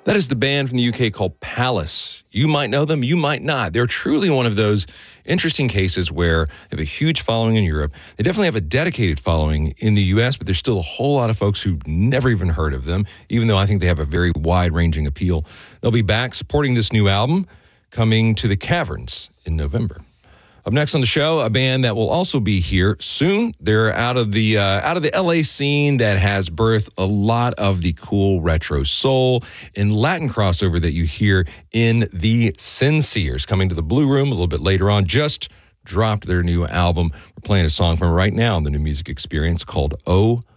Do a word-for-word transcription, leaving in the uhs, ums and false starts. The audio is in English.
That is the band from the U K called Palace. You might know them, you might not. They're truly one of those interesting cases where they have a huge following in Europe. They definitely have a dedicated following in the U S, but there's still a whole lot of folks who've never even heard of them, even though I think they have a very wide-ranging appeal. They'll be back supporting this new album coming to the Caverns in November. Up next on the show, a band that will also be here soon. They're out of the uh, out of the L A scene that has birthed a lot of the cool retro soul and Latin crossover that you hear in the Sinseers. Coming to the Blue Room a little bit later on, just dropped their new album. We're playing a song from right now on the New Music Experience called Oh